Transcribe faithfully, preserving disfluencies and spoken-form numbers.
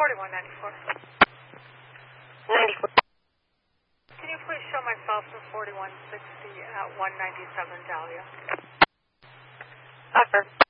forty-one ninety-four. ninety-four. Can you please show myself to forty-one sixty at one ninety-seven Dahlia? Offer.